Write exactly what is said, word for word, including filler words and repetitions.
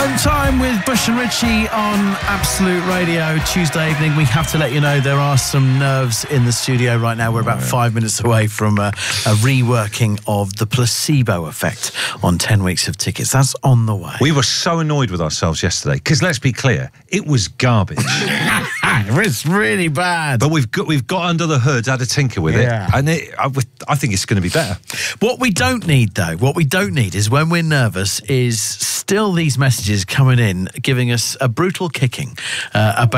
Home time with Bush and Richie on Absolute Radio. Tuesday evening, we have to let you know there are some nerves in the studio right now. We're about five minutes away from a, a reworking of The Placebo Effect on ten weeks of tickets. That's on the way. We were so annoyed with ourselves yesterday because, let's be clear, it was garbage. It's really bad. But we've got we've got under the hood, had a tinker with Yeah. it, and it, I, I think it's going to be better. What we don't need, though, what we don't need is when we're nervous is still these messages coming in giving us a brutal kicking uh, about